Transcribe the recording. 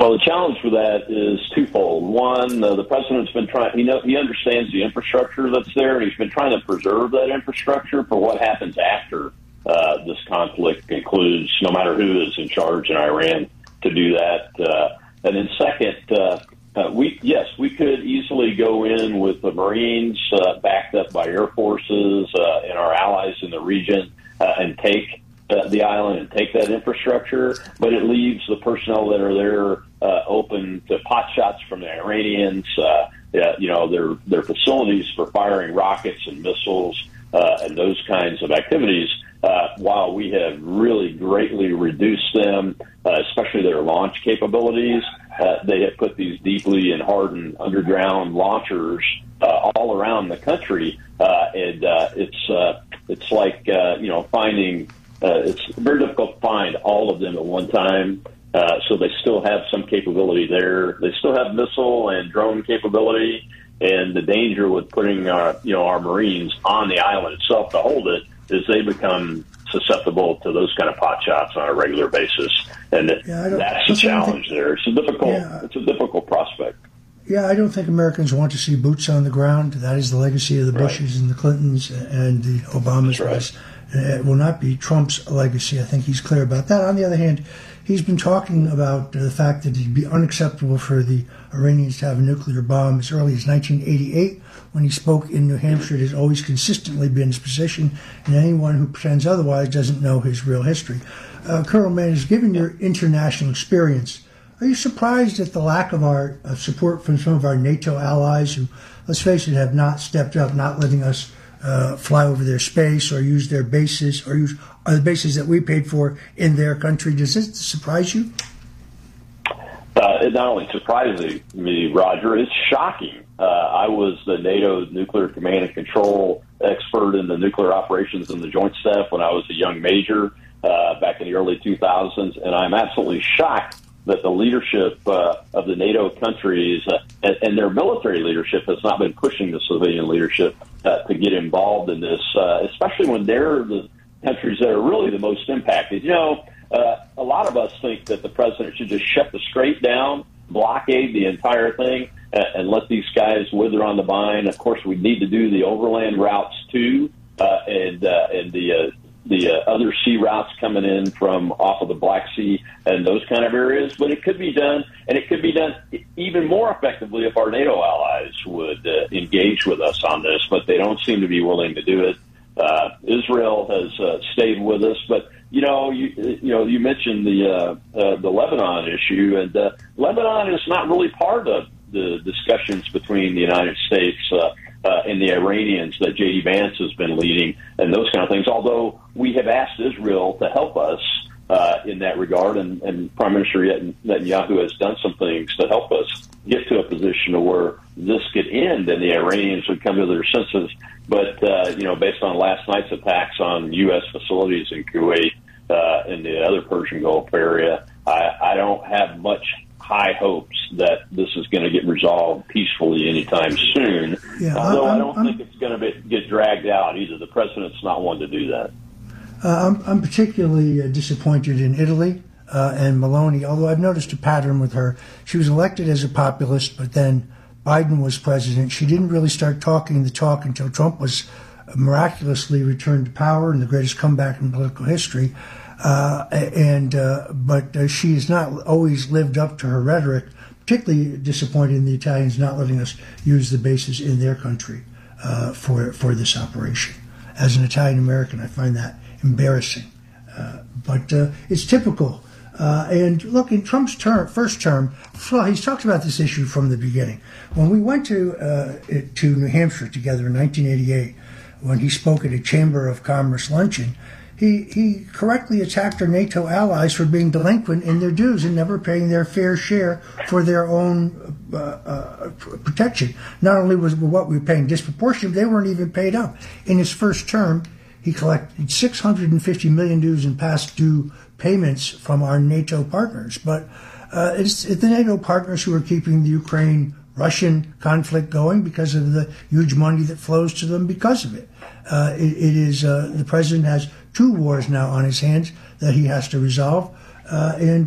Well, the challenge for that is twofold. One, the president's been trying, he understands the infrastructure that's there, and he's been trying to preserve that infrastructure for what happens after this conflict concludes, no matter who is in charge in Iran, to do that. And then second, we could easily go in with the Marines backed up by Air Forces and our allies in the region and take the island and take that infrastructure, but it leaves the personnel that are there open to pot shots from the Iranians. Their facilities for firing rockets and missiles and those kinds of activities. While we have really greatly reduced them, especially their launch capabilities, they have put these deeply and hardened underground launchers all around the country, and it's like finding. It's very difficult to find all of them at one time. So they still have some capability there. They still have missile and drone capability, and the danger with putting our Marines on the island itself to hold it is they become susceptible to those kind of pot shots on a regular basis, and that's the challenge there. It's a difficult prospect. Yeah, I don't think Americans want to see boots on the ground. That is the legacy of the Bushes and the Clintons and the Obamas. That's right. It will not be Trump's legacy. I think he's clear about that. On the other hand, he's been talking about the fact that it'd be unacceptable for the Iranians to have a nuclear bomb as early as 1988. When he spoke in New Hampshire, it has always consistently been his position, and anyone who pretends otherwise doesn't know his real history. Colonel Manners, given your international experience, are you surprised at the lack of our support from some of our NATO allies who, let's face it, have not stepped up, not letting us fly over their space or use their bases or use the bases that we paid for in their country? Does this surprise you? It not only surprises me, Roger, it's shocking. I was the NATO nuclear command and control expert in the nuclear operations in the Joint Staff when I was a young major back in the early 2000s, and I'm absolutely shocked that the leadership of the NATO countries and their military leadership has not been pushing the civilian leadership to get involved in this, especially when they're the countries that are really the most impacted. A lot of us think that the president should just shut the strait down, blockade the entire thing, and let these guys wither on the vine. Of course, we need to do the overland routes too, and the other sea routes coming in from off of the Black Sea and those kind of areas. But it could be done, and it could be done even more effectively if our NATO allies would engage with us on this. But they don't seem to be willing to do it. Israel has stayed with us, but you mentioned the Lebanon issue, and Lebanon is not really part of the discussions between the United States and the Iranians that J.D. Vance has been leading, and those kind of things. Although we have asked Israel to help us in that regard, and Prime Minister Netanyahu has done some things to help us get to a position where this could end and the Iranians would come to their senses. But based on last night's attacks on U.S. facilities in Kuwait and the other Persian Gulf area, I don't have much high hopes that this is going to get resolved peacefully anytime soon. Yeah, although I don't think it's going to get dragged out either. The president's not one to do that. I'm particularly disappointed in Italy and Meloni, although I've noticed a pattern with her. She was elected as a populist, but then Biden was president. She didn't really start talking the talk until Trump was miraculously returned to power in the greatest comeback in political history. But she has not always lived up to her rhetoric, particularly disappointed in the Italians not letting us use the bases in their country for this operation. As an Italian American, I find that embarrassing. But it's typical. And look, in Trump's first term, he's talked about this issue from the beginning. When we went to New Hampshire together in 1988, when he spoke at a Chamber of Commerce luncheon, he correctly attacked our NATO allies for being delinquent in their dues and never paying their fair share for their own protection. Not only was what we were paying disproportionate, they weren't even paid up. In his first term, he collected $650 million dues in past due payments from our NATO partners. But it's the NATO partners who are keeping the Ukraine-Russian conflict going because of the huge money that flows to them because of it. The president has 2 wars now on his hands that he has to resolve, and